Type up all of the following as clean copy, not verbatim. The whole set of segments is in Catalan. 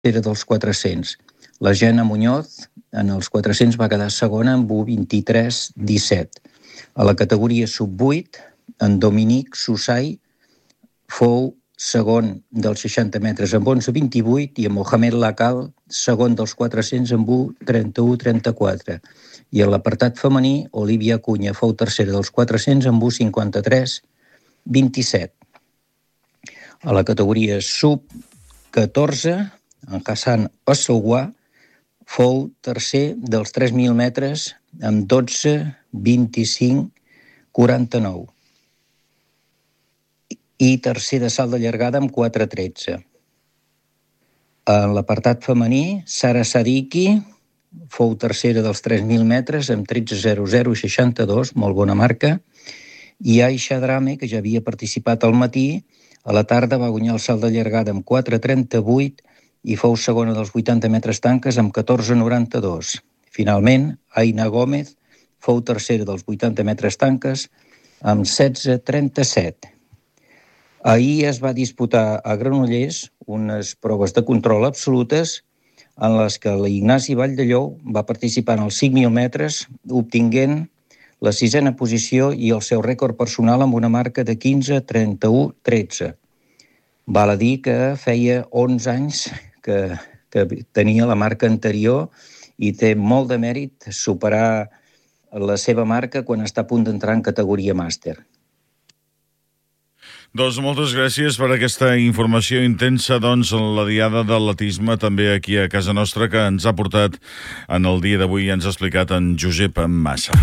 era dels 400. La Jana Muñoz en els 400 va quedar segona amb 1:23:17. A la categoria sub-8, en Dominic Susai fou segon dels 60 metres amb 11:28 i en Mohamed Lakal segon dels 400 amb 1:31:34. I a l'apartat femení, Olivia Cunha fou tercera dels 400 amb 1:53:27. A la categoria sub-14, en Hassan Ossouwa fou tercer dels 3.000 metres amb 12:25:49 i tercer de salt de llargada amb 4:13. En l'apartat femení, Sara Sadiki fou tercera dels 3.000 metres amb 13:00:62, molt bona marca, i Aisha Drame, que ja havia participat al matí, a la tarda va guanyar el salt de llargada amb 4:38 i fou segona dels 80 metres tanques amb 14:92. Finalment, Aina Gómez fou tercera dels 80 metres tanques amb 16:37. Ahir es va disputar a Granollers unes proves de control absolutes en les que l'Ignasi Valldellou va participar en els 5.000 metres, obtinguent la 6a posició i el seu rècord personal amb una marca de 15:31:13. Val a dir que feia 11 anys que tenia la marca anterior i té molt de mèrit superar la seva marca quan està a punt d'entrar en categoria màster. Doncs moltes gràcies per aquesta informació intensa, doncs, en la diada d'atletisme també aquí a casa nostra que ens ha portat en el dia d'avui i ens ha explicat en Josep Massa.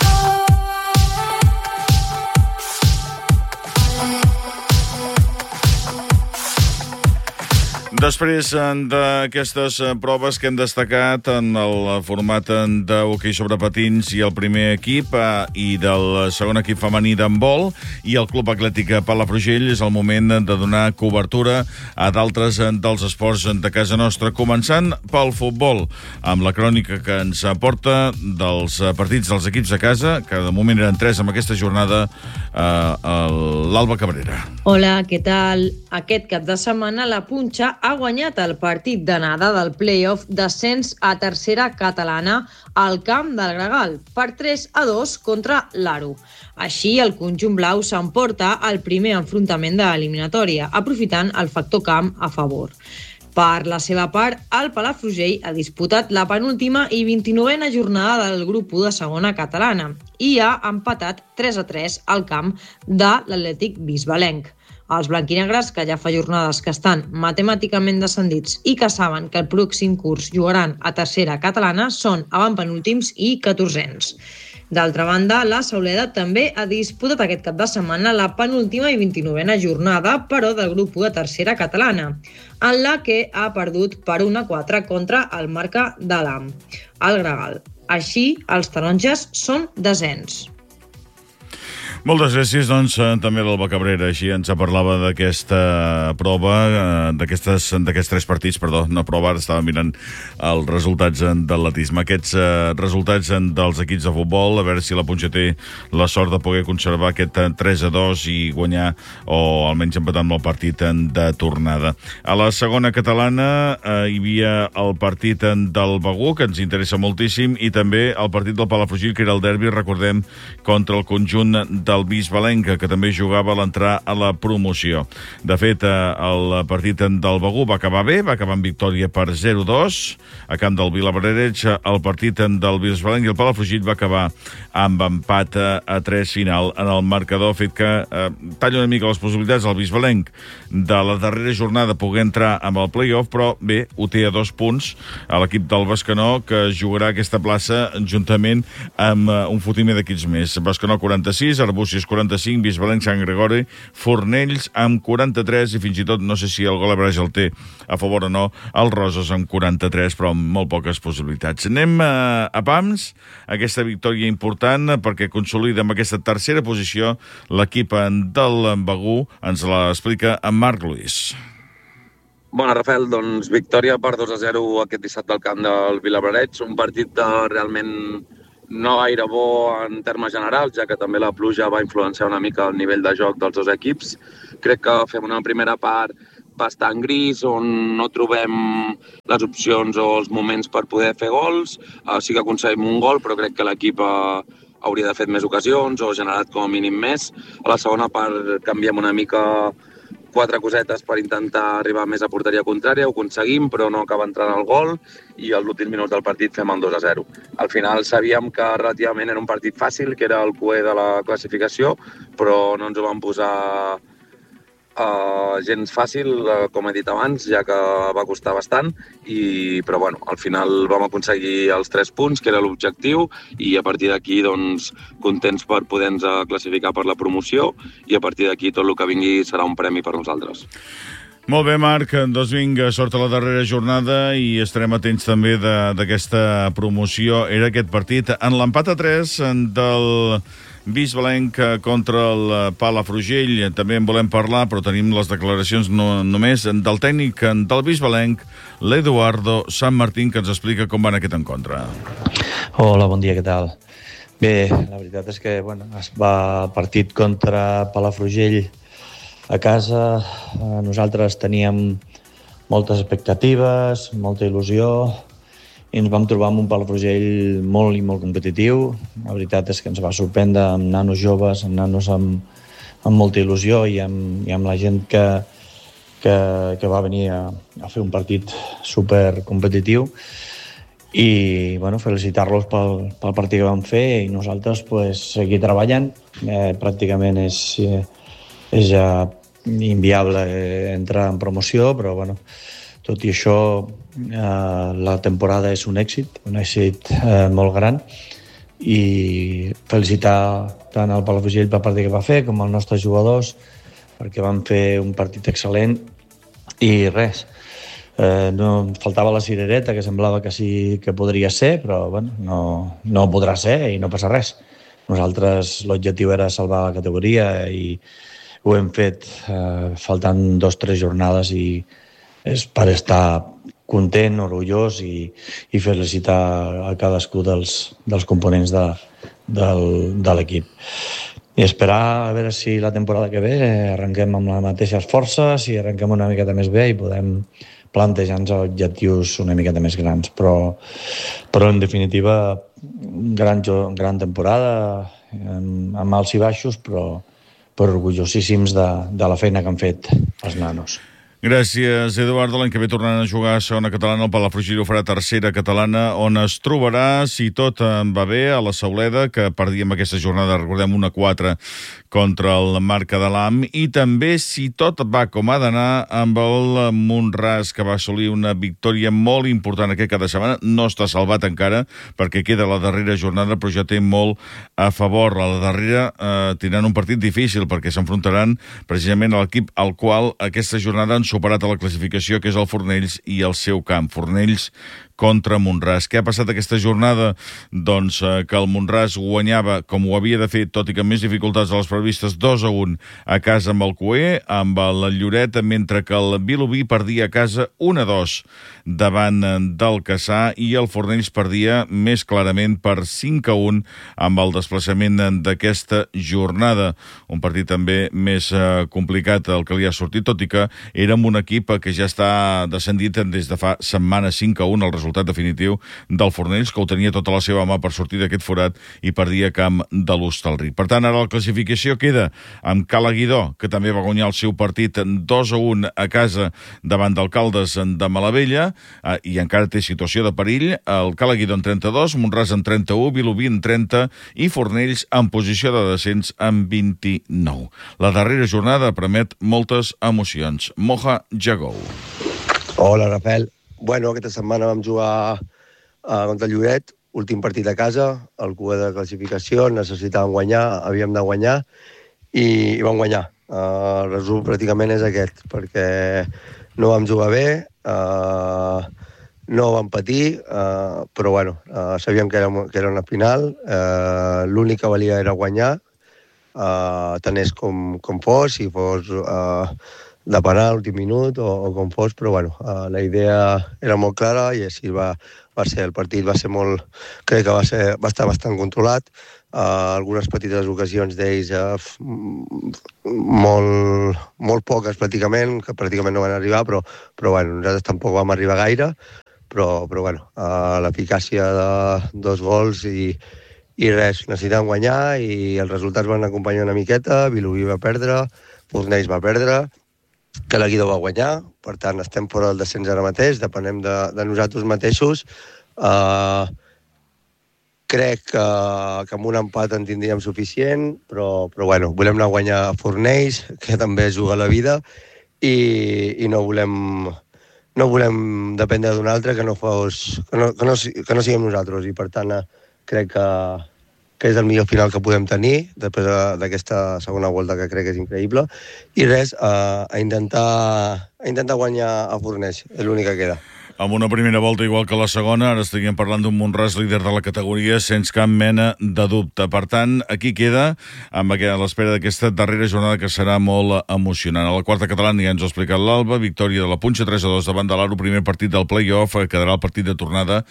Després d'aquestes proves que hem destacat en el format d'hoquei sobre patins i el primer equip i del segon equip femení d'handbol i el Club Atlètic Palafrugell, és el moment de donar cobertura a d'altres dels esports de casa nostra, començant pel futbol, amb la crònica que ens aporta dels partits dels equips de casa, que de moment eren 3 amb aquesta jornada, l'Alba Cabrera. Hola, què tal? Aquest cap de setmana la Punxa ha guanyat el partit d'anada del play-off d'ascens a tercera catalana al camp del Gregal per 3-2 contra l'Aro. Així, el conjunt blau s'emporta el primer enfrontament de l'eliminatòria, aprofitant el factor camp a favor. Per la seva part, el Palafrugell ha disputat la penúltima i 29a jornada del grup 1 de segona catalana i ha empatat 3-3 al camp de l'Atlètic Bisbalenc. Els blanquinegres, que ja fa jornades que estan matemàticament descendits i que saben que el pròxim curs jugaran a tercera catalana, són avantpenúltims i 14ens. D'altra banda, la Sauleda també ha disputat aquest cap de setmana la penúltima i 29a jornada, però del grup 1 de tercera catalana, en la que ha perdut per 1-4 contra el Marca de l'Am, al Gregal. Així, els taronges són desens. Moltes gràcies, doncs, també l'Alba Cabrera. Així ens parlava d'aquesta prova, d'aquests 3 partits, no prova, ara estava mirant els resultats d'atletisme. Aquests resultats dels equips de futbol, a veure si la Punxa té la sort de poder conservar aquest 3-2 i guanyar, o almenys empatar amb el partit de tornada. A la segona catalana hi havia el partit del Begur, que ens interessa moltíssim, i també el partit del Palafrugell, que era el derbi, recordem, contra el conjunt del Bisbalenc, que també jugava a l'entrar a la promoció. De fet, el partit del Begur va acabar bé, va acabar amb victòria per 0-2 a camp del Vilablareix. El partit del Bisbalenc i el Palafrugell va acabar amb empat a 3 final en el marcador, fet que talla una mica les possibilitats al Bisbalenc de la darrera jornada poder entrar amb el play-off, però bé, ho té a 2 punts a l'equip del Bescanó, que jugarà aquesta plaça juntament amb un fotimer d'equips més. Bescanó 46, Arbúcies 45, Bisbalenc, Sant Gregori, Fornells amb 43 i fins i tot, no sé si el gol average el té a favor o no, el Roses amb 43, però amb molt poques possibilitats. Anem a Pams, aquesta victòria important perquè consolida amb aquesta tercera posició l'equip del Begur. Ens l'explica en Marc Luis. Bona, Rafael, doncs victòria per 2-0 aquest dissabte al camp del Vilablareix, un partit realment no gaire bo en termes generals, ja que també la pluja va influenciar una mica el nivell de joc dels dos equips. Crec que fem una primera part bastant gris, on no trobem les opcions o els moments per poder fer gols. Sí que aconseguim un gol, però crec que l'equip hauria de fer més ocasions o generat com a mínim més. A la segona part canviem una mica 4 cosetes per intentar arribar més a porteria contrària, ho aconseguim, però no acaba entrant el gol, i als últims minuts del partit fem el 2-0. Al final sabíem que relativament era un partit fàcil, que era el cué de la classificació, però no ens ho vam posar gens fàcil, com he dit abans, ja que va costar bastant, però bueno, al final vam aconseguir els 3 punts, que era l'objectiu, i a partir d'aquí, doncs, contents per poder-nos classificar per la promoció, i a partir d'aquí tot el que vingui serà un premi per nosaltres. Molt bé, Marc, doncs vinga, sort a la darrera jornada i estarem atents també d'aquesta promoció. Era aquest partit en l'empat a 3 del Bisbalenc contra el Palafrugell. També en volem parlar, però tenim les declaracions només del tècnic del Bisbalenc, l'Eduardo San Martín, que ens explica com va aquest encontre. Hola, bon dia, què tal? Bé, la veritat és que es va el partit contra Palafrugell a casa. Nosaltres teníem moltes expectatives, molta il·lusió, i ens vam trobar amb un Palafrugell molt i molt competitiu. La veritat és que ens va sorprendre amb nanos joves, amb nanos amb molta il·lusió i amb la gent que va venir a fer un partit supercompetitiu. I felicitar-los pel partit que vam fer, i nosaltres seguir treballant. Pràcticament és ja inviable entrar en promoció, però tot i això la temporada és un èxit molt gran, i felicitar tant el Palafrugell pel partit que va fer com els nostres jugadors, perquè van fer un partit excel·lent. I res, no faltava la cirereta, que semblava que sí que podria ser, però no podrà ser i no passa res. Nosaltres l'objectiu era salvar la categoria i ho hem fet faltant 2 o 3 jornades, i és per estar content, orgullós i felicitar a cadascú dels components de l'equip. I esperar a veure si la temporada que ve arrenquem amb les mateixes forces i arrenquem una miqueta més bé i podem plantejar-nos objectius una miqueta més grans. Però en definitiva, gran temporada, amb alts i baixos, però orgullosíssims de la feina que han fet els nanos. Gràcies, Eduardo. L'any que ve tornaran a jugar a segona catalana. El Palafrugell ho farà tercera catalana, on es trobarà, si tot va bé, a la Sauleda, que perdíem aquesta jornada, recordem, 1-4 contra el Marca de l'Am, i també, si tot va com ha d'anar, amb el Mont-ras, que va assolir una victòria molt important aquest cada setmana. No està salvat encara, perquè queda la darrera jornada, però ja té molt a favor. A la darrera tindran un partit difícil, perquè s'enfrontaran precisament a l'equip al qual aquesta jornada han superat a la classificació, que és el Fornells i el seu camp. Fornells contra Mont-ras. Què ha passat aquesta jornada? Doncs que el Mont-ras guanyava, com ho havia de fer, tot i que amb més dificultats de les previstes, 2-1 a casa amb el Cué, amb el Lloret, mentre que el Vilobí perdia a casa 1-2 davant del Cassà, i el Fornells perdia més clarament per 5-1 amb el desplaçament d'aquesta jornada. Un partit també més complicat el que li ha sortit, tot i que era amb un equip que ja està descendit des de fa setmanes. 5-1 el resultat definitiu del Fornells, que ho tenia tota la seva mà per sortir d'aquest forat i perdia a camp de l'Hostalric. Per tant, ara la classificació queda amb Cala Guidó, que també va guanyar el seu partit 2-1 a casa davant del Caldes de Malavella, i encara té situació de perill. El Cala Guidó en 32, Mont-ras en 31, Vilobí en 30 i Fornells en posició de descens en 29. La darrera jornada promet moltes emocions. Moja Jagou. Hola, Rafael. Aquesta setmana vam jugar contra el Lloret, últim partit a casa, el cué de classificació, necessitàvem guanyar, havíem de guanyar, i vam guanyar. El resum pràcticament és aquest, perquè no vam jugar bé, no vam patir, però sabíem que era una final, l'únic que valia era guanyar, tant és com fos, si fos de penal a l'últim minut o com fos, però bueno, la idea era molt clara i així va ser. El partit va ser crec que va estar bastant controlat. Algunes petites ocasions d'ells, molt poques pràcticament, que pràcticament no van arribar, però bueno, nosaltres tampoc vam arribar gaire, però bueno, l'eficàcia de 2 gols i res, necessitàvem guanyar i els resultats van acompanyar una miqueta. Vilobí va perdre, Fornells va perdre, que la Guido va guanyar, per tant estem fora del descens ara mateix, depenem de nosaltres mateixos. Crec que amb un empat en tindríem suficient, però bueno, volem anar a guanyar a Fornells, que també juga la vida, i no volem dependre d'un altre que no siguem nosaltres, i per tant crec que és el millor final que podem tenir després d'aquesta segona volta, que crec que és increïble, i res, a intentar guanyar a Fornells, és l'únic que queda. Amb una primera volta igual que la segona, ara estaríem parlant d'un Mont-ras líder de la categoria sense cap mena de dubte. Per tant, aquí queda a l'espera d'aquesta darrera jornada, que serà molt emocionant. A la quarta catalana ja ens ho ha explicat l'Alba, victòria de la Punxa 3-2 davant de l'Aro, primer partit del play-off, quedarà el partit de tornada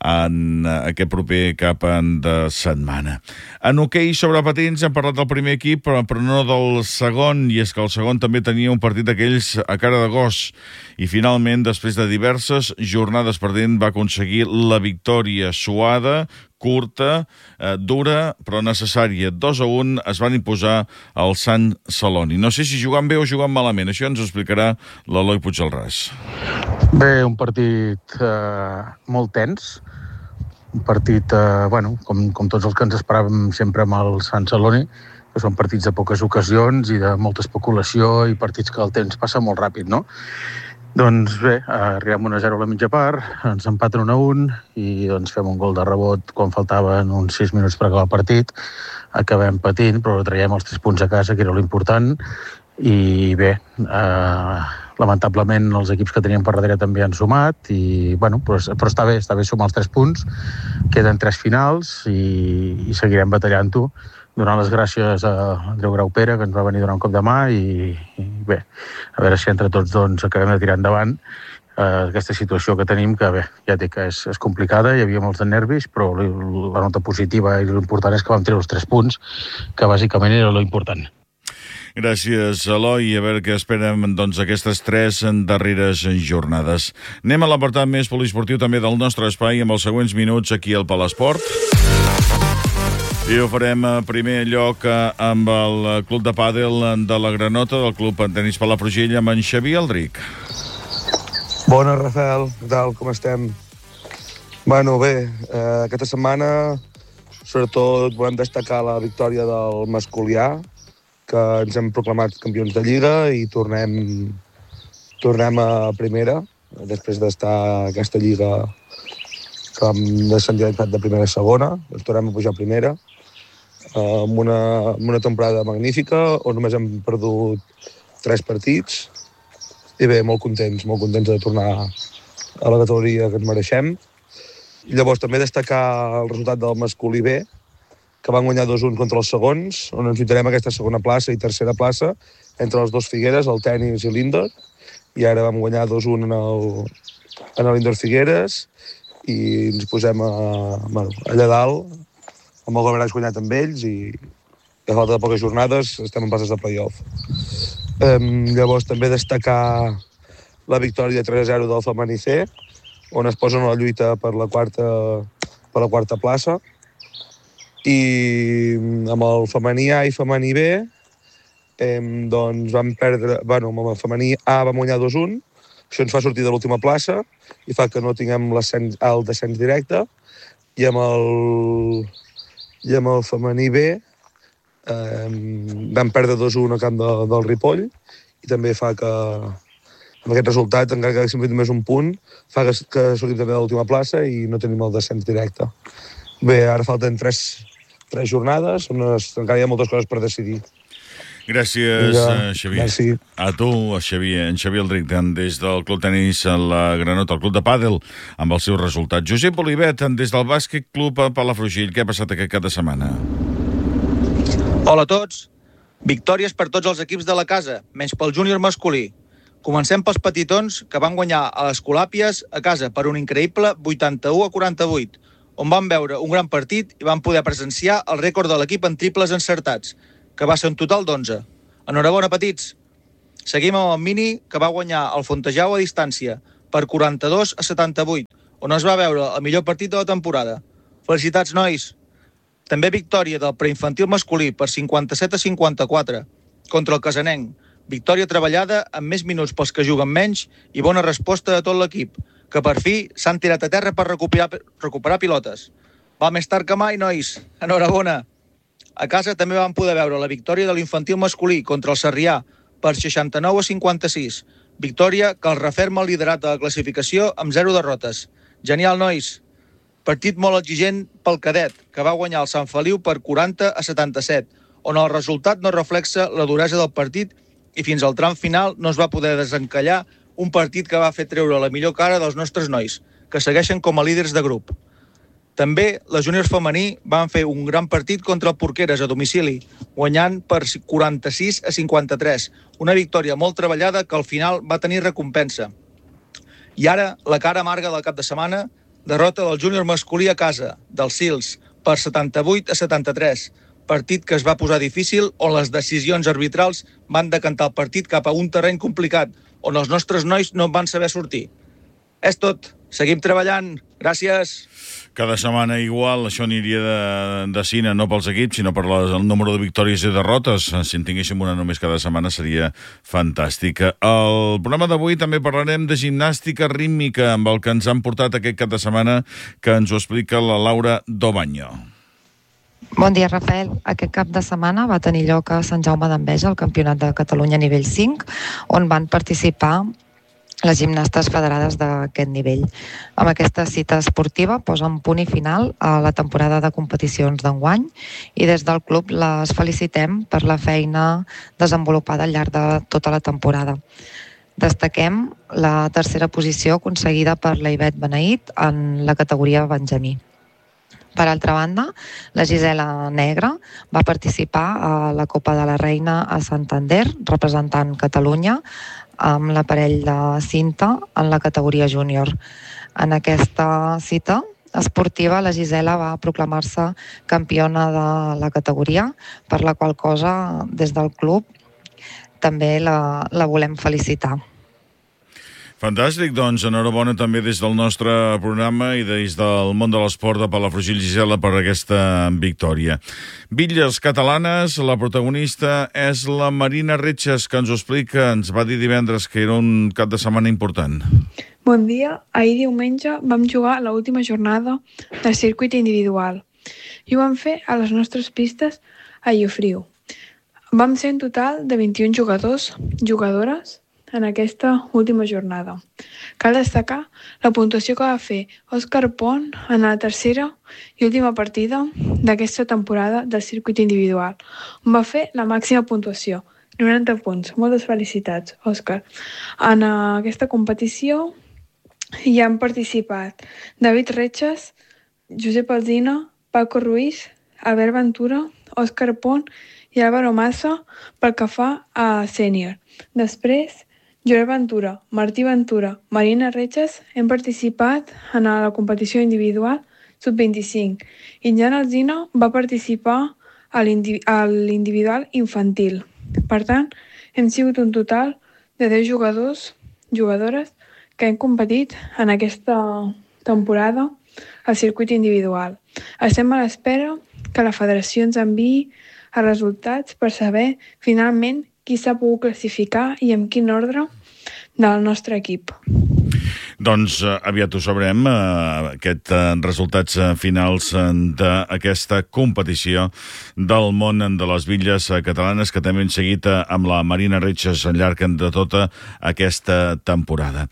en aquest proper cap de setmana. En hoquei sobre patins hem parlat del primer equip, però no del segon, i és que el segon també tenia un partit d'aquells a cara de gos, i finalment, després de diverses jornades perdent, va aconseguir la victòria suada, curta, dura, però necessària. 2-1 es van imposar al Sant Celoni. No sé si jugant bé o jugant malament, això ens ho explicarà l'Eloi Puigdelràs. Bé, un partit molt tens, un partit, com tots els que ens esperàvem sempre amb el Sant Celoni, que són partits de poques ocasions i de molta especulació i partits que el temps passa molt ràpid, no? Doncs bé, arribem 1-0 a la mitja part, ens empaten 1-1 i doncs fem un gol de rebot quan faltaven uns 6 minuts per acabar el partit. Acabem patint, però traiem els 3 punts a casa, que era l'important. I bé, lamentablement els equips que teníem per darrere també han sumat, però està bé sumar els 3 punts. Queden 3 finals i seguirem batallant-ho, donant les gràcies a Andreu Grau Pere, que ens va venir a donar un cop de mà, i bé, a veure si entre tots acabem de tirar endavant aquesta situació que tenim, que bé, ja dic que és complicada, hi havia molts de nervis, però la nota positiva i l'important és que vam treure els 3 punts, que bàsicament era l'important. Gràcies, Eloi. A veure què esperem aquestes 3 darreres jornades. Anem a l'apartat més poliesportiu també del nostre espai amb els següents minuts aquí al Palesport. I ho farem a primer lloc amb el Club de Pàdel de la Granota, del Club Tenis Palafrugell, amb en Xavier Aldrich. Bona, Rafael. Què tal? Com estem? Bueno, bé, aquesta setmana sobretot volem destacar la victòria del masculià, que ens hem proclamat campions de Lliga i tornem a primera, després d'estar aquesta Lliga que vam descendir de primera a segona, ens tornem a pujar a primera, amb una temporada magnífica, on només hem perdut 3 partits, i bé, molt contents de tornar a la categoria que ens mereixem. I llavors també destacar el resultat del masculí B, que van guanyar 2-1 contra els segons, on ens lluitarem aquesta segona plaça i tercera plaça entre els 2 Figueres, el Tenis i l'Indoor, i ara vam guanyar 2-1 en l'Indoor Figueres i ens posem allà dalt, amb el gol guanyat amb ells, i a falta de poques jornades estem en passes de play-off. Llavors també destacar la victòria 3-0 del femení C, on es posen a la lluita per la quarta plaça, i amb el femení A i femení B doncs vam perdre, amb el femení A vam guanyar 2-1, això ens fa sortir de l'última plaça i fa que no tinguem el descens directe, i amb el femení B vam perdre 2-1 a camp del Ripoll, i també fa que amb aquest resultat, encara que haguéssim fet només un punt, fa que sortim també de l'última plaça i no tenim el descens directe. Bé, ara falten 3 jornades, on encara hi ha moltes coses per decidir. Gràcies, Xavier. Merci. A tu, Xavier. En Xavier Aldrich, des del Club Tenis a la Granota, el Club de Pàdel, amb els seus resultats. Josep Olivet, des del Bàsquet Club Palafrugell. Què ha passat aquest cap de setmana? Hola a tots. Victòries per tots els equips de la casa, menys pel júnior masculí. Comencem pels petitons, que van guanyar a les Colàpies a casa per un increïble 81-48, on van veure un gran partit i van poder presenciar el rècord de l'equip en triples encertats, que va ser un total d'11. Enhorabona, petits! Seguim amb el Mini, que va guanyar el Fontejau a distància per 42-78, on es va veure el millor partit de la temporada. Felicitats, nois! També victòria del preinfantil masculí per 57-54 contra el casanenc. Victòria treballada amb més minuts pels que juguen menys i bona resposta de tot l'equip, que per fi s'han tirat a terra per recuperar pilotes. Va més tard que mai, nois! Enhorabona! A casa també vam poder veure la victòria de l'infantil masculí contra el Sarrià per 69-56. Victòria que el referma el liderat de la classificació amb 0 derrotes. Genial, nois! Partit molt exigent pel cadet, que va guanyar el Sant Feliu per 40-77, on el resultat no reflexa la duresa del partit i fins al tram final no es va poder desencallar un partit que va fer treure la millor cara dels nostres nois, que segueixen com a líders de grup. També les júniors femení van fer un gran partit contra el Porqueres a domicili, guanyant per 46-53, una victòria molt treballada que al final va tenir recompensa. I ara, la cara amarga del cap de setmana, derrota del júnior masculí a casa, dels Sils, per 78-73, partit que es va posar difícil on les decisions arbitrals van decantar el partit cap a un terreny complicat, on els nostres nois no van saber sortir. És tot. Seguim treballant. Gràcies. Cada setmana igual, això aniria de cine, no pels equips, sinó per el número de victòries i derrotes. Si en tinguéssim una només cada setmana seria fantàstica. Al programa d'avui també parlarem de gimnàstica rítmica, amb el que ens han portat aquest cap de setmana, que ens ho explica la Laura Dobaño. Bon dia, Rafael. Aquest cap de setmana va tenir lloc a Sant Jaume d'Enveja, el Campionat de Catalunya nivell 5, on van participar les gimnastes federades d'aquest nivell. Amb aquesta cita esportiva posen punt i final a la temporada de competicions d'enguany i des del club les felicitem per la feina desenvolupada al llarg de tota la temporada. Destaquem la tercera posició aconseguida per la Ivet Beneït en la categoria Benjamí. Per altra banda, la Gisela Negra va participar a la Copa de la Reina a Santander, representant Catalunya, amb l'aparell de cinta en la categoria júnior. En aquesta cita esportiva, la Gisela va proclamar-se campiona de la categoria, per la qual cosa, des del club, també la volem felicitar. Fantàstic, doncs enhorabona també des del nostre programa i des del món de l'esport de Palafrugell, Gisela, per aquesta victòria. Bitlles catalanes, la protagonista és la Marina Retxes, que ens ho explica, ens va dir divendres que era un cap de setmana important. Bon dia, ahir diumenge vam jugar l'última jornada del circuit individual i ho vam fer a les nostres pistes a Llofriu. Vam ser en total de 21 jugadores en aquesta última jornada. Cal destacar la puntuació que va fer Òscar Pont en la tercera i última partida d'aquesta temporada del circuit individual, on va fer la màxima puntuació, 90 punts. Moltes felicitats, Òscar. En aquesta competició hi han participat David Retxes, Josep Alsina, Paco Ruiz, Albert Ventura, Òscar Pont i Álvaro Massa pel que fa a sènior. Després, Joel Ventura, Martí Ventura, Marina Retxes hem participat en la competició individual sub-25 i Jan Alsina va participar a l'individual infantil. Per tant, hem sigut un total de 10 jugadores que hem competit en aquesta temporada al circuit individual. Estem a l'espera que la federació ens enviï els resultats per saber finalment qui s'ha pogut classificar i en quin ordre del nostre equip. Doncs aviat ho sabrem, aquests resultats finals d'aquesta competició del món de les bitlles catalanes que també hem seguit amb la Marina Retxes al llarg de tota aquesta temporada.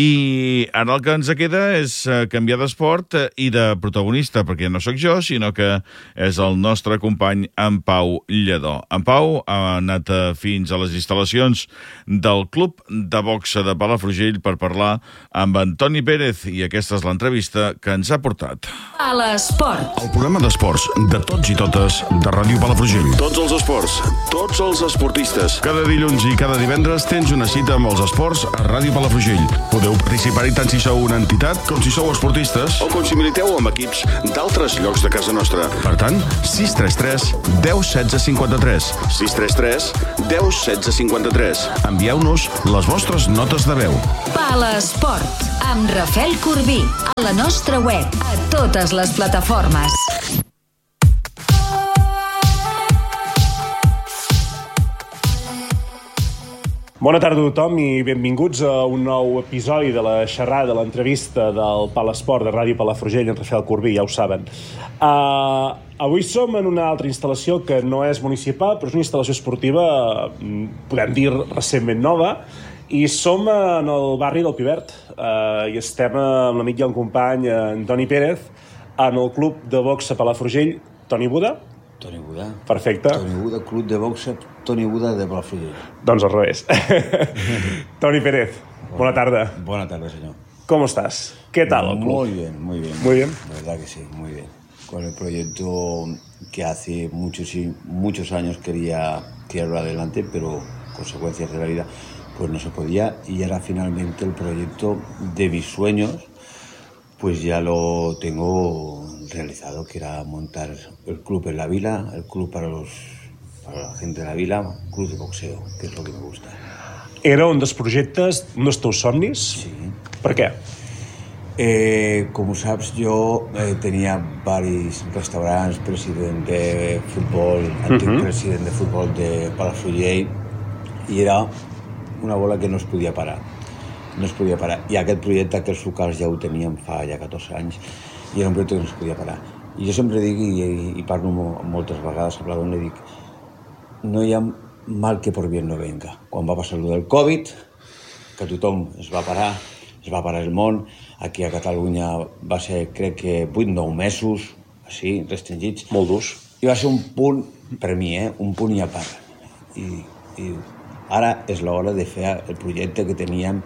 I ara el que ens queda és canviar d'esport i de protagonista, perquè no sóc jo, sinó que és el nostre company en Pau Lledó. En Pau ha anat fins a les instal·lacions del Club de Boxa de Palafrugell per parlar amb Antoni Pérez i aquesta és l'entrevista que ens ha portat. Palasport. El programa d'esports de tots i totes de Ràdio Palafrugell. Tots els esports, tots els esportistes. Cada dilluns i cada divendres tens una cita amb els esports a Ràdio Palafrugell. Podeu participar-hi tant si sou una entitat com si sou esportistes o com si militeu amb equips d'altres llocs de casa nostra. Per tant, 633 10 16 53. 633 10 16 53. Envieu-nos les vostres notes de veu. Palasport, amb Rafael Corbí, a la nostra web, a totes les plataformes. Bona tarda a tothom i benvinguts a un nou episodi de la xerrada, de l'entrevista del Palasport de Ràdio Palafrugell en Rafael Corbí, ja ho saben. Avui som en una altra instal·lació que no és municipal, però és una instal·lació esportiva, podem dir, recentment nova, i som en el barri del Pivert, i estem amb l'amic i el company Toni Pérez, en el club de boxa Palafrugell. Toni Buda? Toni Buda. Perfecte. Toni Buda, club de boxa Toni Buda de Palafrugell. Doncs al revés. Toni Pérez, bona tarda. Buena tarde, señor. ¿Cómo estás? ¿Qué tal el club? Muy bien, muy bien. Muy bien. La verdad que sí, muy bien. Con el proyecto que hace muchos años quería tirarlo adelante, pero consecuencias de la vida pues no se podía, y ahora finalmente el proyecto de mis sueños pues ya lo tengo realizado, que era montar el club en la vila, el club para la gente de la vila, club de boxeo, que és el que me gusta. Era un dels projectes, un dels teus somnis? Sí. Per què? Como sabes, yo tenía varios restaurantes, presidente de fútbol, antic president de futbol de Palafrugell, i era una bola que no es podia parar. No es podia parar. I aquest projecte, aquests locals ja ho teníem fa ja 14 anys, i era un projecte que no es podia parar. I jo sempre dic, i parlo moltes vegades a la dona, i dic, no hi ha mal que por bien no venga. Quan va passar el del Covid, que tothom es va parar el món, aquí a Catalunya va ser, crec que 8-9 mesos, així, restringits. Molt durs. I va ser un punt, per mi, un punt i a part. I ara és l'hora de fer el projecte que teníem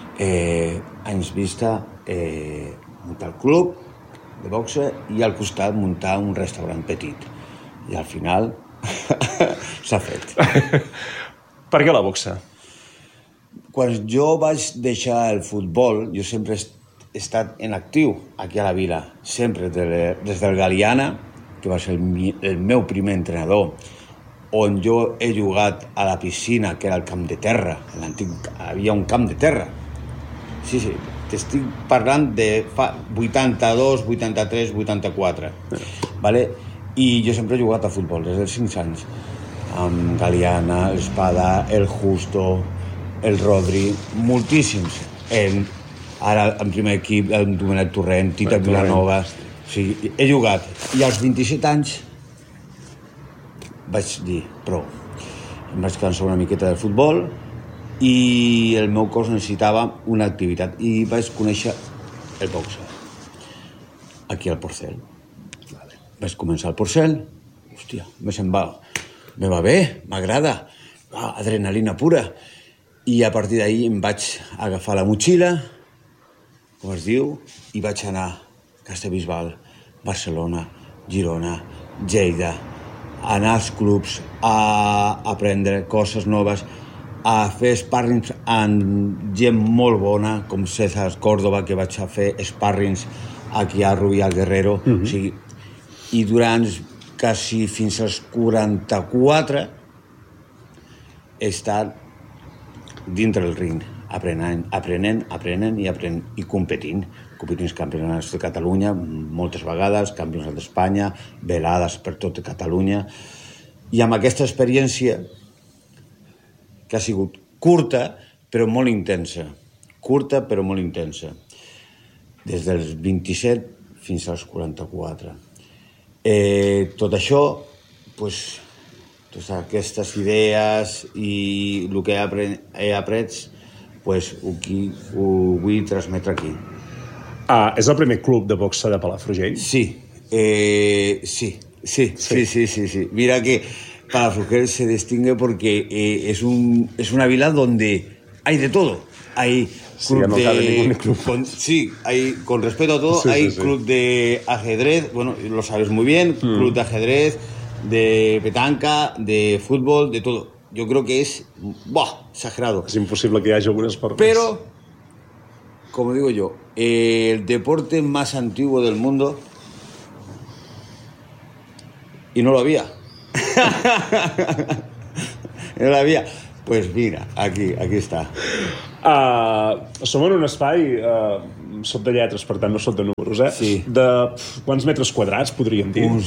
anys vista, muntar el club de boxa i al costat muntar un restaurant petit. I al final s'ha fet. Per què la boxa? Quan jo vaig deixar el futbol, jo sempre he estat en actiu aquí a la vila, sempre, des del Galiana, que va ser el meu primer entrenador, on jo he jugat a la piscina, que era el camp de terra. L'antic havia un camp de terra. Sí, t'estic parlant de fa 82, 83, 84. Vale? I jo sempre he jugat a futbol, des dels 5 anys. Amb Galiana, Espada, el Justo, el Rodri, moltíssims. Ara, en primer equip, el Domènec Torrent, Tita Vilanova. Sí, he jugat. I als 27 anys vaig dir, prou. Em vaig cansar una miqueta del futbol i el meu cos necessitava una activitat. I vaig conèixer el boxa, aquí al Porcel. Vaig començar al Porcel, hòstia, me va bé, m'agrada, adrenalina pura. I a partir d'ahir em vaig agafar la motxilla, com es diu, i vaig anar a Castellbisbal, Barcelona, Girona, Lleida, a anar als clubs, a aprendre coses noves, a fer sparrings amb gent molt bona, com César Córdoba, que vaig a fer sparrings aquí a Rubí al Guerrero. O sigui, i durant quasi fins als 44 he estat dintre el ring, aprenent i competint als campionats de Catalunya moltes vegades, campionats d'Espanya, velades per tot Catalunya. I amb aquesta experiència, que ha sigut curta però molt intensa, des dels 27 fins als 44. Tot això, totes aquestes idees i el que he après, ho vull transmetre aquí. És el primer club de boxa de Palafrugell? Sí. Mira que Palafrugell se distingue porque es una vila donde hay de todo. Hay Sí, no cabe ningún club. Sí, con respeto a todo, hay club de ajedrez, bueno, lo sabes muy bien, club de ajedrez, de petanca, de fútbol, de todo. Yo creo que es exagerado. Es imposible que haya algún sport. Pero, como digo yo, el deporte más antiguo del mundo, y no lo había. No lo había. Pues mira, aquí està. Som en un espai, soc de lletres, per tant no soc de números, Sí. De quants metres quadrats, podríem dir? Uns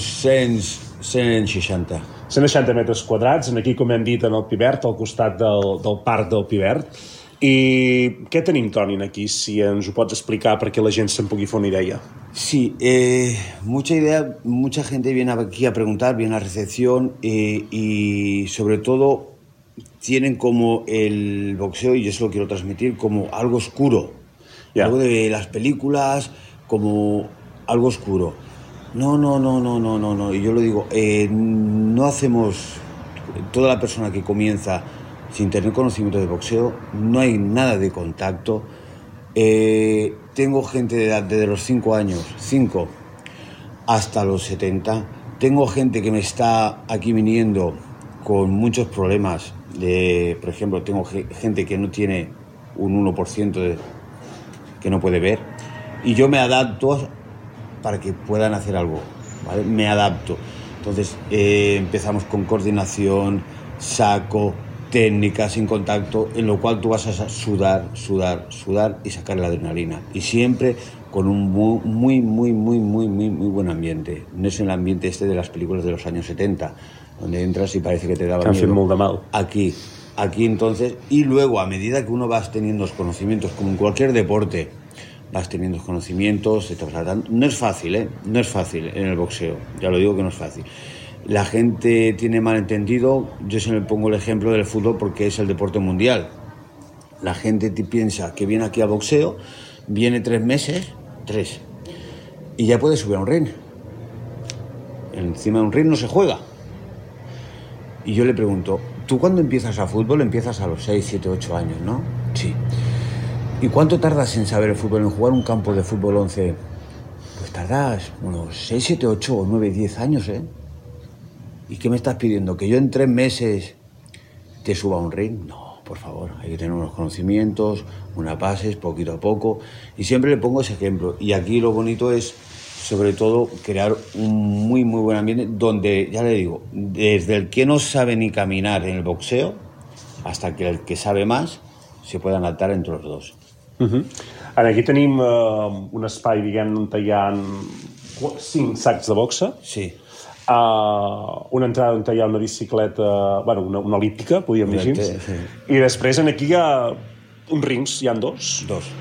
160. 160 metres quadrats, aquí, com hem dit, en el Pivert, al costat del parc del Pivert. I què tenim, Toni, aquí, si ens ho pots explicar perquè la gent se'n pugui fer una idea? Sí, mucha gente viene aquí a preguntar, viene a recepción y sobre todo tienen como el boxeo, y yo eso lo quiero transmitir, como algo oscuro. Algo de las películas, como algo oscuro. No. Y yo lo digo, no hacemos... Toda la persona que comienza sin tener conocimiento de boxeo, no hay nada de contacto. Tengo gente de edad desde los 5 años, 5 hasta los 70. Tengo gente que me está aquí viniendo con muchos problemas. Por ejemplo, tengo gente que no tiene un 1% que no puede ver. Y yo me adapto para que puedan hacer algo, ¿vale? Me adapto. Entonces empezamos con coordinación, saco, técnica, sin contacto, en lo cual tú vas a sudar y sacar la adrenalina. Y siempre con un muy buen ambiente. No es el ambiente de las películas de los años 70, donde entras y parece que te daba miedo. Molt de mal. Aquí entonces, y luego a medida que uno vas teniendo los conocimientos, como en cualquier deporte, vas teniendo conocimientos, no es fácil, no es fácil en el boxeo, ya lo digo que no es fácil. La gente tiene malentendido, yo siempre pongo el ejemplo del fútbol porque es el deporte mundial. La gente piensa que viene aquí al boxeo, viene 3 meses, y ya puede subir a un ring. Encima de un ring no se juega. Y yo le pregunto, ¿tú cuando empiezas a fútbol empiezas a los 6, 7, 8 años, no? Sí. ¿Y cuánto tardas en saber el fútbol, en jugar un campo de fútbol 11? Pues tardas unos 6, 7, 8, 9, 10 años, ¿eh? ¿Y qué me estás pidiendo? ¿Que yo en 3 meses te suba a un ring? No, por favor, hay que tener unos conocimientos, unas bases, poquito a poco. Y siempre le pongo ese ejemplo. Y aquí lo bonito es, sobre todo, crear un muy buen ambiente donde, ya le digo, desde el que no sabe ni caminar en el boxeo hasta que el que sabe más se pueda adaptar entre los dos. Ara, aquí tenim un espai, diguem, on hi ha 5 sacs de boxa. Sí. Una entrada on hi ha una bicicleta, bueno, una elíptica, podríem dir així. Sí. I després aquí hi ha uns rings, hi ha 2.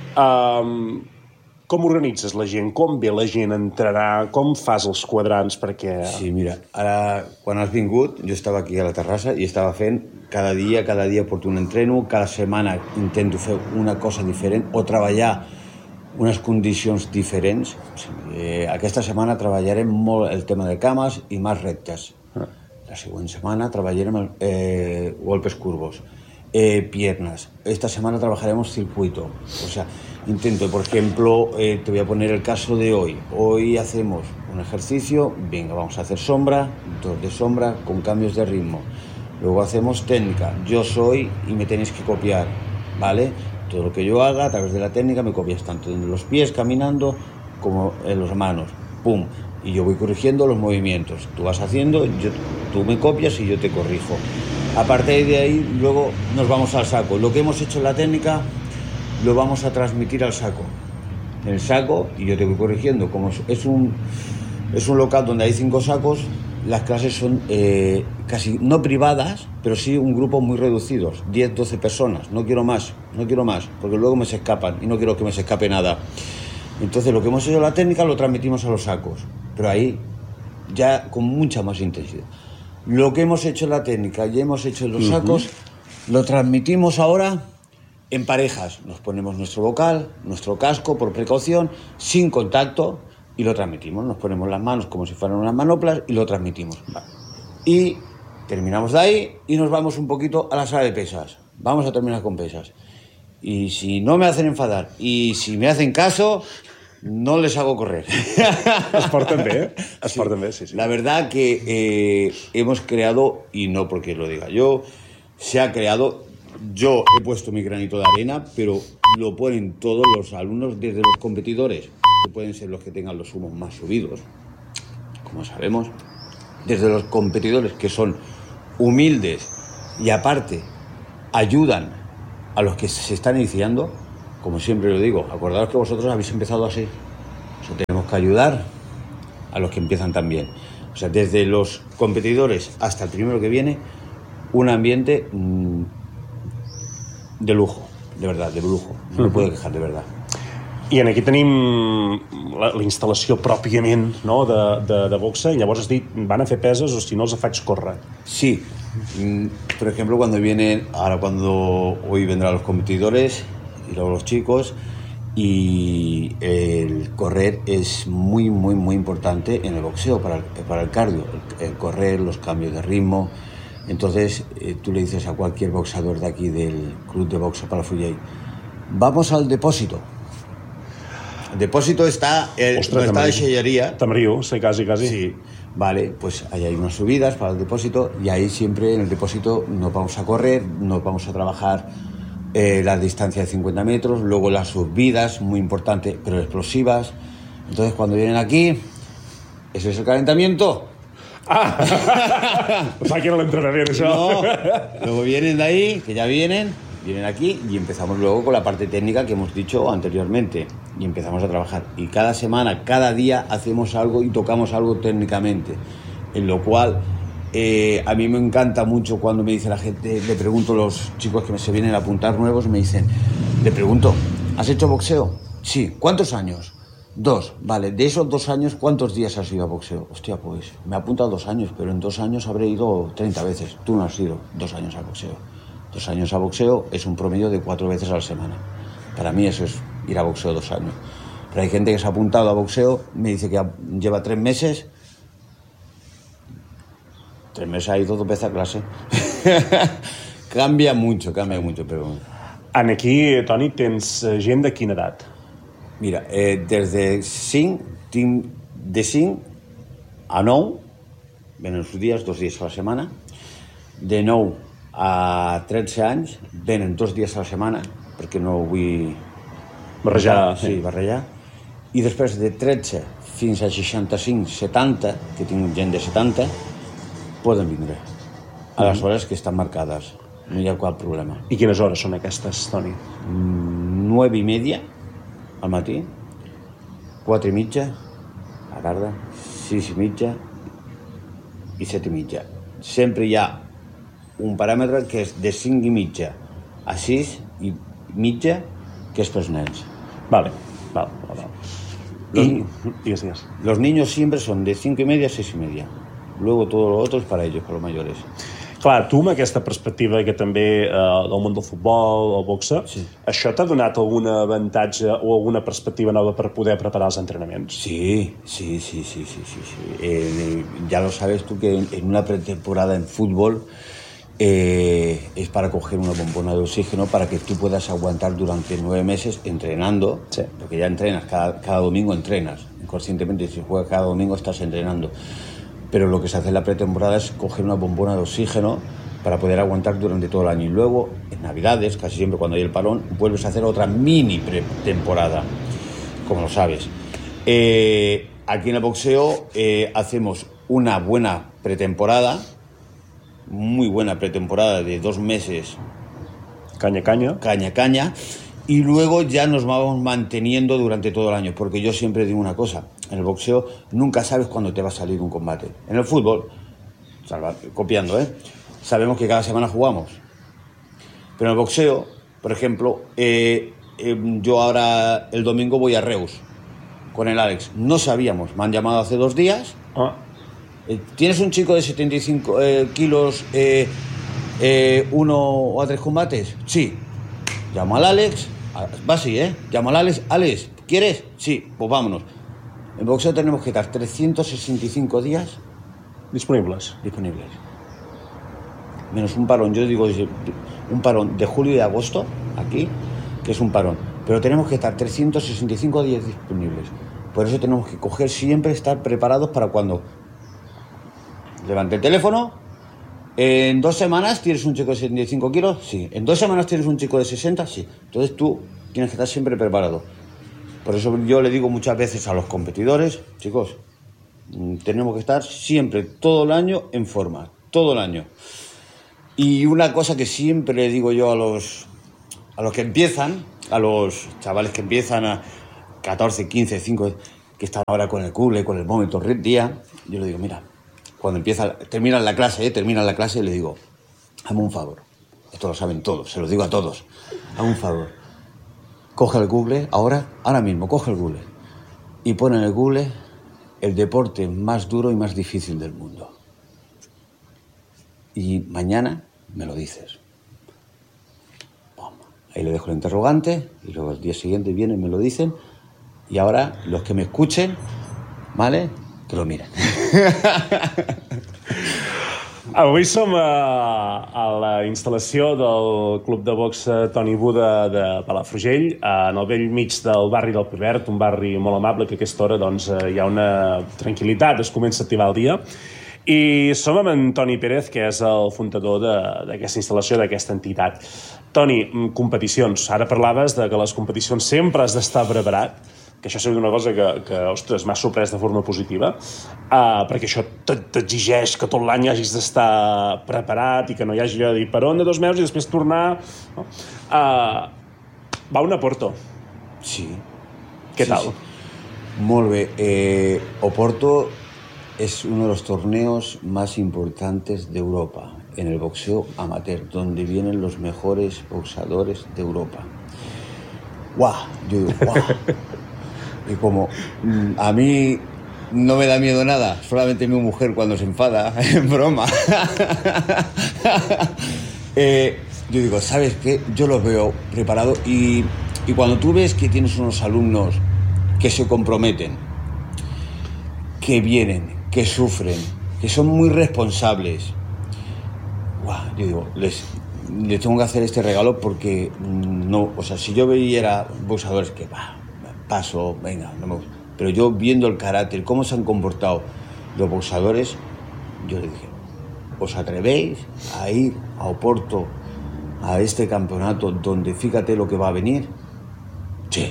Com organitzes la gent? Com ve la gent a entrenar? Com fas els quadrants? Perquè... Sí, mira, ara, quan has vingut, jo estava aquí a la terrassa i estava fent cada dia porto un entreno, cada setmana intento fer una cosa diferent o treballar unes condicions diferents. Aquesta setmana treballarem molt el tema de cames i més rectes. La següent setmana treballarem golpes curvos, piernas. Esta semana trabajaremos circuito. O sea, intento, por ejemplo, te voy a poner el caso de hoy. Hoy hacemos un ejercicio, venga, vamos a hacer sombra, 2 de sombra con cambios de ritmo. Luego hacemos técnica. Yo soy y me tenéis que copiar, ¿vale? Todo lo que yo haga a través de la técnica me copias tanto en los pies caminando como en las manos. ¡Pum! Y yo voy corrigiendo los movimientos. Tú vas haciendo, tú me copias y yo te corrijo. A partir de ahí, luego nos vamos al saco. Lo que hemos hecho en la técnica lo vamos a transmitir al saco. En el saco, y yo te voy corrigiendo. Como es un local donde hay 5 sacos, las clases son casi no privadas, pero sí un grupo muy reducidos, 10, 12 personas. No quiero más, porque luego me se escapan y no quiero que me se escape nada. Entonces lo que hemos hecho en la técnica lo transmitimos a los sacos, pero ahí ya con mucha más intensidad. Lo que hemos hecho en la técnica y hemos hecho en los sacos, lo transmitimos ahora en parejas. Nos ponemos nuestro vocal, nuestro casco por precaución, sin contacto, y lo transmitimos. Nos ponemos las manos como si fueran unas manoplas y lo transmitimos. Y terminamos de ahí y nos vamos un poquito a la sala de pesas. Vamos a terminar con pesas. Y si no me hacen enfadar y si me hacen caso, no les hago correr. Es porten bé, es porten bé, sí. La verdad que hemos creado, y no porque lo diga yo, se ha creado, yo he puesto mi granito de arena, pero lo ponen todos los alumnos, desde los competidores, que pueden ser los que tengan los humos más subidos, como sabemos, desde los competidores que son humildes y aparte ayudan a los que se están iniciando. Como siempre lo digo, acordaos que vosotros habéis empezado así. O sea, tenemos que ayudar a los que empiezan también. O sea, desde los competidores hasta el primero que viene, un ambiente de lujo, de verdad, de lujo. No me puedo quejar, de verdad. I aquí tenim la instal·lació pròpiament, no, de boxa, y llavors has dit, van a fer peses o si no els faig córrer. Sí. Por ejemplo, cuando vienen, ahora cuando hoy vendrán los competidores y luego los chicos, y el correr es muy, muy, muy importante en el boxeo para el cardio, el correr, los cambios de ritmo. Entonces tú le dices a cualquier boxeador de aquí del Club de Boxe Palafrugell, vamos al depósito. El depósito está de Xellería. Tamriu, sí, casi. Sí, vale, pues ahí hay unas subidas para el depósito y ahí siempre en el depósito nos vamos a correr, nos vamos a trabajar la distancia de 50 metros, luego las subidas, muy importante, pero explosivas. Entonces cuando vienen aquí, ese es el calentamiento. Pensava que era l'entrenament, això. No, luego vienen de ahí, que ya vienen aquí y empezamos luego con la parte técnica que hemos dicho anteriormente y empezamos a trabajar. Y cada semana, cada día hacemos algo y tocamos algo técnicamente, en lo cual a mí me encanta mucho cuando me dice la gente, le pregunto a los chicos que se vienen a apuntar nuevos, me dicen, le pregunto, ¿has hecho boxeo? Sí. ¿Cuántos años? 2, vale. De esos 2 años, ¿cuántos días has ido a boxeo? Hostia, pues me ha apuntado 2 años, pero en 2 años habré ido 30 veces. Tú no has ido 2 años a boxeo. 2 años a boxeo es un promedio de 4 veces a la semana. Para mí eso es ir a boxeo 2 años. Pero hay gente que se ha apuntado a boxeo, me dice que lleva 3 meses. 3 meses ha ido 2 veces a clase. Cambia mucho, pero... Aquí, Toni, tens gent de quina edat? Mira, desde 5 a 9, venen els dies, 2 dies a la setmana. De 9 a 13 anys, venen 2 dies a la setmana, perquè no vull... Barrejar. Sí, barrejar. I després de 13 fins a 65, 70, que tinc gent de 70, poden vindre a les hores que estan marcades. No hi ha cap problema. I quines hores són aquestes, Toni? 9:30 al matí, 4:30 a la tarda, 6:30 i 7:30. Sempre hi ha un paràmetre que és de 5:30 a 6:30, que és pels nens. Vale. Los niños siempre son de 5:30 a 6:30. Luego todo lo otro es para ellos, para los mayores. Clar, tu amb aquesta perspectiva que també del món del futbol, el boxe, sí. Això t'ha donat algun avantatge o alguna perspectiva nova per poder preparar els entrenaments? Sí. Ya lo sabes tú que en una pretemporada en fútbol es para coger una bombona de oxígeno para que tú puedas aguantar durante 9 meses entrenando, sí. Porque ya entrenas, cada domingo entrenas, inconscientemente si juegas cada domingo estás entrenando. Pero lo que se hace en la pretemporada es coger una bombona de oxígeno para poder aguantar durante todo el año. Y luego, en Navidades, casi siempre cuando hay el parón, vuelves a hacer otra mini pretemporada, como lo sabes. Aquí en el boxeo hacemos una buena pretemporada, muy buena pretemporada de 2 meses. Caña. Y luego ya nos vamos manteniendo durante todo el año, porque yo siempre digo una cosa, en el boxeo nunca sabes cuándo te va a salir un combate. En el fútbol, copiando, sabemos que cada semana jugamos. Pero en el boxeo, por ejemplo, yo ahora el domingo voy a Reus con el Alex. No sabíamos, me han llamado hace 2 días. ¿Tienes un chico de 75 kilos, 1 o 3 combates? Sí. Llamo al Alex, va así, llamo al Alex, Alex, ¿quieres? Sí, pues vámonos. En boxeo tenemos que estar 365 días disponibles. Menos un parón, yo digo, un parón de julio y agosto, aquí, que es un parón, pero tenemos que estar 365 días disponibles. Por eso tenemos que coger siempre, estar preparados para cuando levante el teléfono. ¿En 2 semanas tienes un chico de 75 kilos? Sí. ¿En 2 semanas tienes un chico de 60? Sí. Entonces tú tienes que estar siempre preparado. Por eso yo le digo muchas veces a los competidores, chicos, tenemos que estar siempre, todo el año, en forma. Todo el año. Y una cosa que siempre le digo yo a los que empiezan, a los chavales que empiezan a 14, 15, 5, que están ahora con el cule, con el vómito día, yo le digo, mira, cuando terminan la clase, le digo, hazme un favor. Esto lo saben todos, se lo digo a todos. Hazme un favor. Coge el Google, ahora mismo, coge el Google y pon en el Google el deporte más duro y más difícil del mundo. Y mañana me lo dices. Ahí le dejo el interrogante y luego al día siguiente vienen y me lo dicen. Y ahora los que me escuchen, ¿vale? Que lo miren. Avui som a la instal·lació del Club de Box Toni Buda de Palafrugell, en el vell mig del barri del Pivert, un barri molt amable que a aquesta hora doncs, hi ha una tranquil·litat, es comença a activar el dia. I som amb en Toni Pérez, que és el fundador d'aquesta instal·lació, d'aquesta entitat. Toni, competicions. Ara parlaves de que les competicions sempre has d'estar preparat, que això seria una cosa que ostres, m'ha sorprès de forma positiva, perquè això t'exigeix que tot l'any hagis d'estar preparat i que no hi hagi allò de dir peron de 2 mesos i després tornar... No? Va un a Oporto. Sí. Què tal? Sí. Molt bé. Oporto es uno de los torneos más importantes de Europa, en el boxeo amateur, donde vienen los mejores boxeadores de Europa. ¡Guau! Yo digo, ¡guau! Y como a mí no me da miedo nada, solamente mi mujer cuando se enfada, en broma. Yo digo, ¿sabes qué? Yo los veo preparados y cuando tú ves que tienes unos alumnos que se comprometen, que vienen, que sufren, que son muy responsables, yo digo, les tengo que hacer este regalo porque no, o sea, si yo veía boxeadores que paso, venga, no me gusta, pero yo viendo el carácter, cómo se han comportado los boxeadores, yo le dije, ¿os atrevéis a ir a Oporto a este campeonato donde fíjate lo que va a venir? Sí.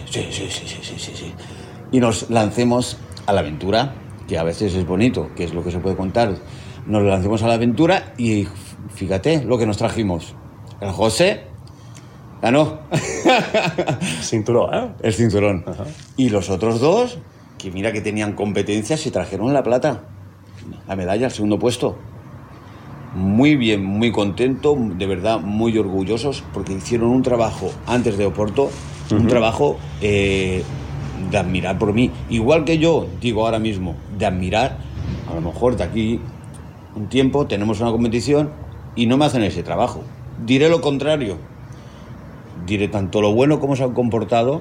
Y nos lancemos a la aventura, que a veces es bonito, que es lo que se puede contar. Nos lancemos a la aventura y fíjate lo que nos trajimos. El José ganó. Cinturón, ¿eh? El cinturón. Uh-huh. Y los otros dos, que mira que tenían competencias, se trajeron la plata. La medalla, el segundo puesto. Muy bien, muy contento, de verdad, muy orgullosos, porque hicieron un trabajo antes de Oporto, un trabajo de admirar por mí. Igual que yo digo ahora mismo, de admirar, a lo mejor de aquí un tiempo tenemos una competición y no me hacen ese trabajo. Diré lo contrario. Diré tanto lo bueno como se han comportado,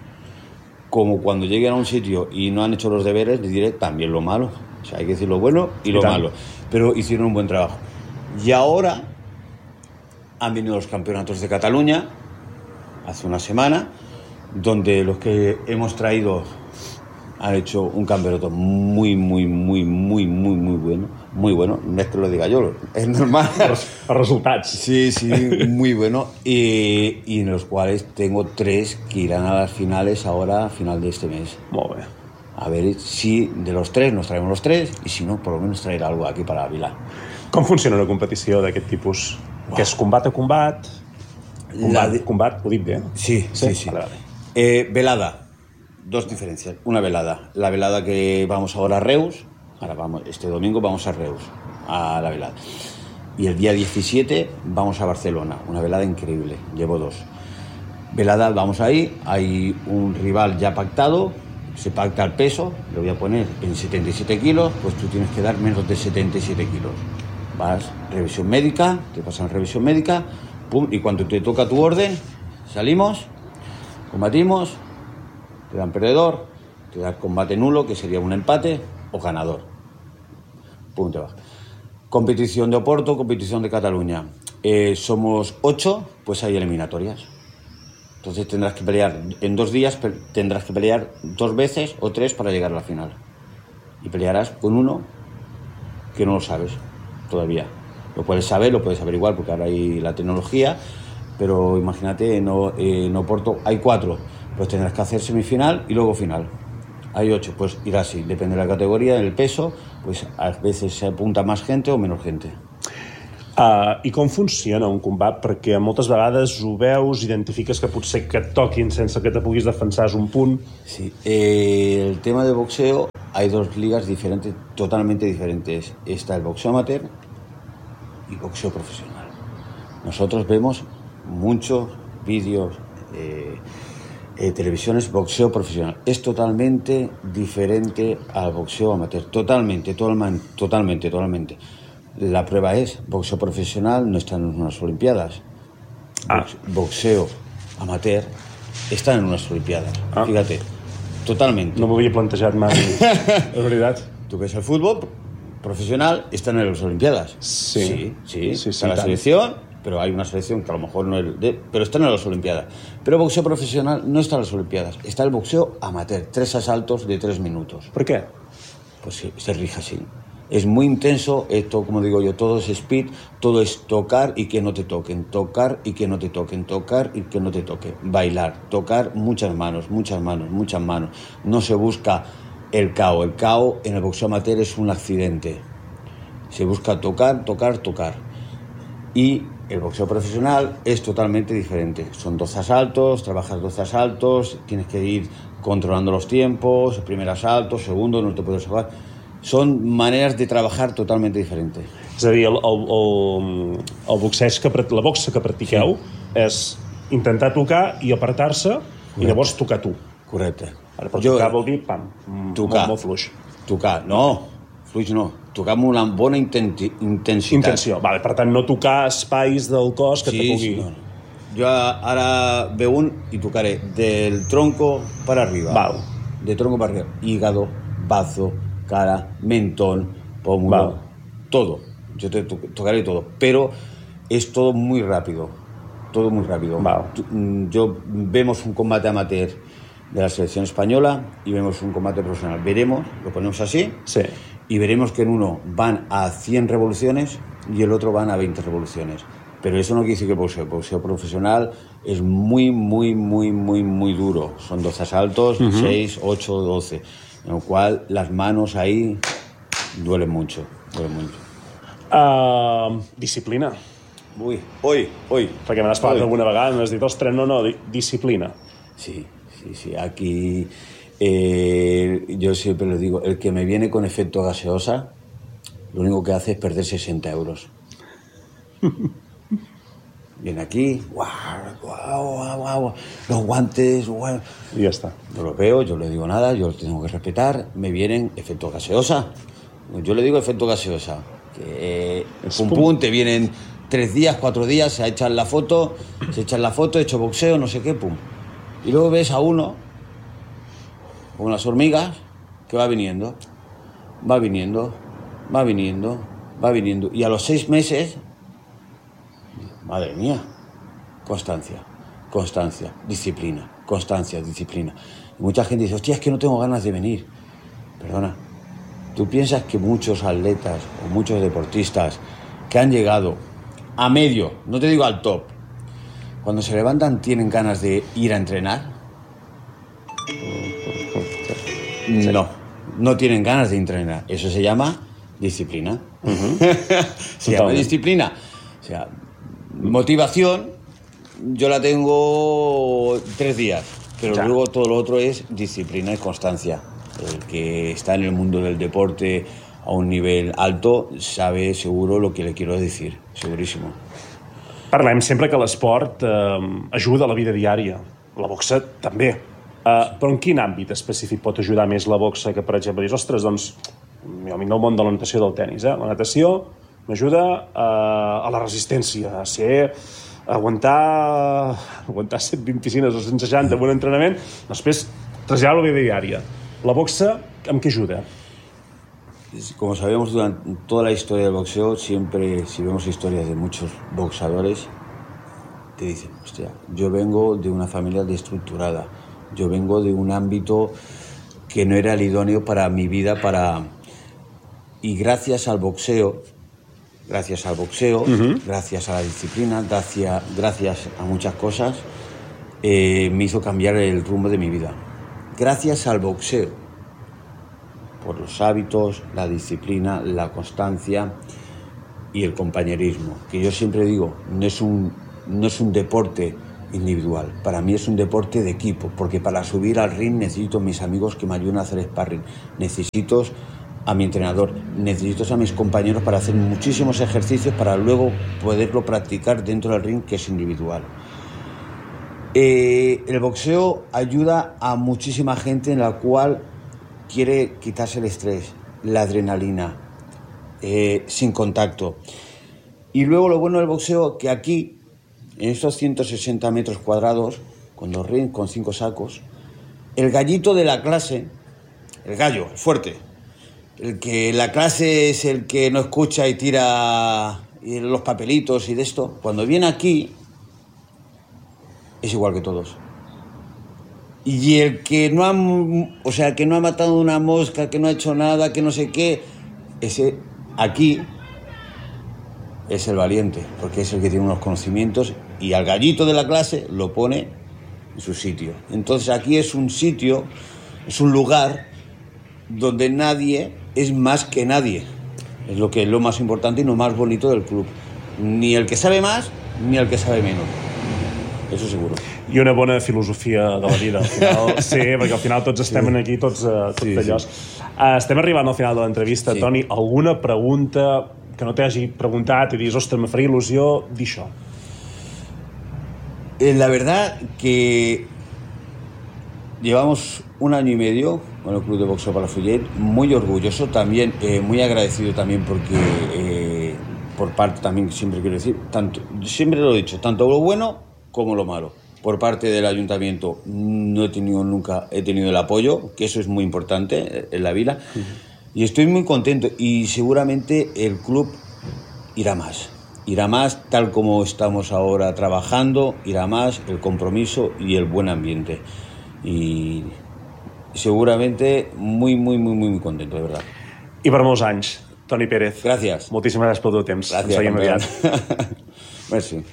como cuando lleguen a un sitio y no han hecho los deberes, les diré también lo malo. O sea, hay que decir lo bueno y lo malo. Pero hicieron un buen trabajo. Y ahora han venido los campeonatos de Cataluña, hace una semana, donde los que hemos traído han hecho un campeonato muy bueno. Muy bueno, no es que lo diga yo, es normal. Los resultados. Sí, muy bueno. Y en los cuales tengo 3 que irán a las finales ahora, a final de este mes. Molt bé. A ver si de los 3 nos traemos los 3 y si no, por lo menos traer algo aquí para Vilà. Com funciona una competició d'aquest tipus? Que és combat a combat? Combat, ho dic bé? Sí. Vale. Velada, 2 diferencias. Una velada. La velada que vamos ahora a Reus. Este domingo vamos a Reus, a la velada. Y el día 17 vamos a Barcelona. Una velada increíble. Llevo 2. Velada, vamos ahí. Hay un rival ya pactado. Se pacta el peso. Le voy a poner en 77 kilos. Pues tú tienes que dar menos de 77 kilos. Vas, revisión médica, te pasan revisión médica, pum, y cuando te toca tu orden, salimos, combatimos, te dan perdedor, te dan combate nulo, que sería un empate, o ganador. Pum, te vas. Competición de Oporto, competición de Cataluña. Somos 8, pues hay eliminatorias. Entonces tendrás que pelear en 2 días, tendrás que pelear 2 veces o 3 para llegar a la final. Y pelearás con uno que no lo sabes todavía. Lo puedes saber, lo puedes averiguar porque ahora hay la tecnología, pero imagínate, en Oporto hay 4, pues tendrás que hacer semifinal y luego final. Hay 8, pues irá así, depende de la categoría, del peso, pues a veces se apunta más gente o menys gente. I com funciona un combat? Perquè moltes vegades ho veus, identifiques que potser que et toquin sense que te puguis defensar és un punt. Sí, el tema de boxeo, hay 2 ligas diferentes, totalmente diferentes. Está el boxeo amateur y boxeo profesional. Nosotros vemos muchos vídeos, televisiones, boxeo profesional. Es totalmente diferente al boxeo amateur, totalmente. La prueba es, boxeo profesional no está en unas Olimpiadas. Boxeo amateur está en unas Olimpiadas. Fíjate, totalmente. No m'ho havia plantejat mai, és veritat. Tú ves el fútbol profesional, está en las Olimpiadas. Sí, está la selección, pero hay una selección que a lo mejor no es pero está en las Olimpiadas. Pero boxeo profesional no está en las Olimpiadas, está el boxeo amateur, 3 asaltos de 3 minutos. ¿Por qué? Pues sí, se rige así. Es muy intenso, esto, como digo yo, todo es speed, todo es tocar y que no te toquen, tocar y que no te toquen, tocar y que no te toquen, bailar, tocar, muchas manos. No se busca el KO. El KO en el boxeo amateur es un accidente. Se busca tocar. Y el boxeo profesional es totalmente diferente. Son 2 asaltos, trabajas 2 asaltos, tienes que ir controlando los tiempos, el primer asalto, segundo, no te puedes salvar. Son maneres de trabajar totalmente diferentes. És a dir, el boxeig la boxa que practiqueu és intentar tocar i apartar-se i llavors tocar tu. Correcte. Ara, però tocar vol dir, pam, molt fluix. Tocar, no, fluix no. Tocar amb una bona intensitat. Intenció, vale, per tant, no tocar espais del cos que te pugui... No. Jo ara veo y tocaré del tronco para arriba. Val. De tronco para arriba. Hígado, bazo, cara, mentón, pómulo, todo. Yo te tocaré todo, pero es todo muy rápido. Vemos un combate amateur de la selección española y vemos un combate profesional. Veremos, lo ponemos así, y veremos que en uno van a 100 revoluciones y el otro van a 20 revoluciones. Pero eso no quiere decir que el boxeo profesional es muy duro. Son 12 asaltos, 6, 8, 12. En lo cual las manos ahí duelen mucho. Disciplina. Ui. Perquè me n'has parlat alguna vegada, m'has dit, ostres, no, disciplina. Sí. Aquí yo siempre lo digo, el que me viene con efecto gaseosa, lo único que hace es perder 60 euros. Viene aquí, guau, los guantes, guau. Y ya está. Yo lo veo, yo no le digo nada, yo lo tengo que respetar, me vienen efecto gaseosa. Yo le digo efecto gaseosa. Que pum, te vienen 3 días, 4 días, se echan la foto, he hecho boxeo, no sé qué, pum. Y luego ves a uno, con las hormigas, que va viniendo. Y a los 6 meses... Madre mía, constancia, disciplina. Y mucha gente dice, hostia, es que no tengo ganas de venir. Perdona, ¿tú piensas que muchos atletas o muchos deportistas que han llegado a medio, no te digo al top, cuando se levantan tienen ganas de ir a entrenar? No tienen ganas de entrenar. Eso se llama disciplina. Se llama disciplina. O sea, motivación, yo la tengo 3 días, pero luego todo lo otro es disciplina y constancia. El que está en el mundo del deporte a un nivel alto sabe seguro lo que le quiero decir, segurísimo. Parlem sempre que l'esport ajuda a la vida diària, la boxa també. Però en quin àmbit específic pot ajudar més la boxa que, per exemple, dius, ostres, doncs, jo vinc del món de la natació del tenis, la natació m'ajuda a la resistència, a aguantar 120 piscines o 160 en un entrenament, després traslladar la vida diària. La boxa, amb què ajuda? Como sabemos, durante toda la historia del boxeo, siempre, si vemos historias de muchos boxeadores, te dicen, hostia, yo vengo de una familia destructurada, yo vengo de un ámbito que no era el idóneo para mi vida, y gracias al boxeo, gracias a la disciplina, gracias a muchas cosas, me hizo cambiar el rumbo de mi vida. Gracias al boxeo, por los hábitos, la disciplina, la constancia y el compañerismo, que yo siempre digo, no es un deporte individual, para mí es un deporte de equipo, porque para subir al ring necesito mis amigos que me ayuden a hacer sparring, necesito a mi entrenador, necesito a mis compañeros para hacer muchísimos ejercicios para luego poderlo practicar dentro del ring, que es individual. El boxeo ayuda a muchísima gente en la cual quiere quitarse el estrés, la adrenalina, sin contacto. Y luego lo bueno del boxeo, que aquí, en estos 160 metros cuadrados, con 2 rings, con 5 sacos, el gallito de la clase, el gallo, el fuerte, el que la clase es el que no escucha y tira los papelitos y de esto, cuando viene aquí es igual que todos. Y el que no ha matado una mosca, que no ha hecho nada, que no sé qué, ese aquí es el valiente, porque es el que tiene unos conocimientos y al gallito de la clase lo pone en su sitio. Entonces aquí es un sitio, es un lugar donde nadie es más que nadie. Es lo más importante y lo más bonito del club. Ni el que sabe más, ni el que sabe menos. Eso seguro. I una bona filosofia de la vida. Al final, sí, perquè al final tots estem aquí, tots allòs. Estem arribant al final de l'entrevista. Toni, alguna pregunta que no t'hagi preguntat i dius, ostres, me faria il·lusió dir això? La verdad que llevamos 1 año y medio con el Club de Boxeo Palafrugell, muy orgulloso también, muy agradecido también porque por parte también, siempre quiero decir, siempre lo he dicho, tanto lo bueno como lo malo. Por parte del ayuntamiento no he tenido el apoyo, que eso es muy importante en la vida, y estoy muy contento y seguramente el club irá más tal como estamos ahora trabajando, irá más el compromiso y el buen ambiente. Y seguramente muy contento, de verdad. I per molts anys, Toni Pérez. Gràcies. Moltíssimes gràcies pel teu temps. Gràcies, ens veiem aviat. Merci.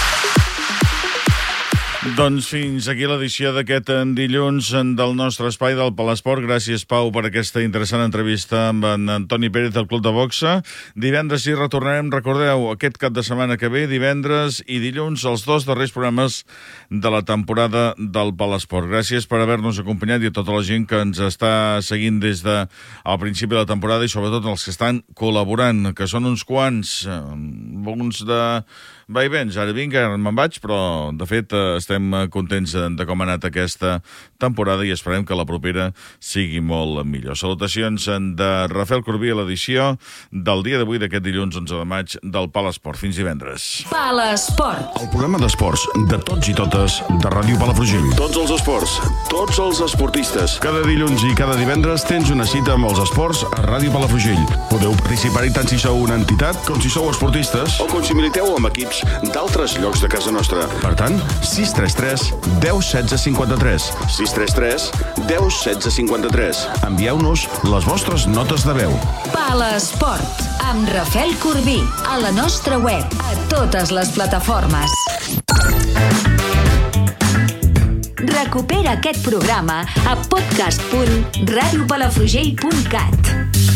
Doncs fins aquí l'edició d'aquest dilluns del nostre espai del Palesport. Gràcies, Pau, per aquesta interessant entrevista amb en Toni Pérez del Club de Boxa. Divendres hi retornarem, recordeu, aquest cap de setmana que ve, divendres i dilluns, els 2 darrers programes de la temporada del Palesport. Gràcies per haver-nos acompanyat i a tota la gent que ens està seguint des del principi de la temporada i sobretot els que estan col·laborant, que són uns quants, alguns de vaivens. Ara vinc, ara me'n vaig, però de fet estem contents de com ha anat aquesta temporada i esperem que la propera sigui molt millor. Salutacions de Rafael Corbí a l'edició del dia d'avui, d'aquest dilluns 11 de maig del Palesport. Fins divendres. Palesport. El programa d'esports de tots i totes de Ràdio Palafrugell. Tots els esports, tots els esportistes. Cada dilluns i cada divendres tens una cita amb els esports a Ràdio Palafrugell. Podeu participar-hi tant si sou una entitat com si sou esportistes o com si militeu amb equips d'altres llocs de casa nostra. Per tant, 633 10 16 53. 633 10 16 53. Envieu-nos les vostres notes de veu. Palesport, amb Rafael Corbí, a la nostra web, a totes les plataformes. Recupera aquest programa a podcast.radiopalafrugell.cat.